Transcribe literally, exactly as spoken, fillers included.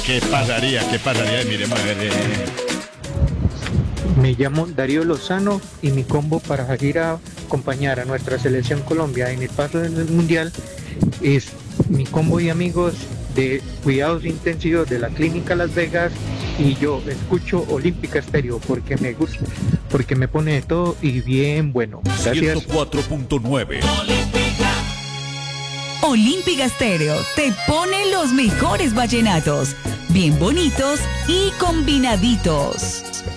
¿Qué pasaría? ¿Qué pasaría? Miremos a ver. Eh. Me llamo Darío Lozano y mi combo para ir a acompañar a nuestra selección Colombia en el paso del Mundial es mi combo y amigos de cuidados intensivos de la Clínica Las Vegas, y yo escucho Olímpica Estéreo porque me gusta, porque me pone de todo y bien bueno. Gracias. ciento cuatro punto nueve. Olímpica Estéreo te pone los mejores vallenatos, bien bonitos y combinaditos.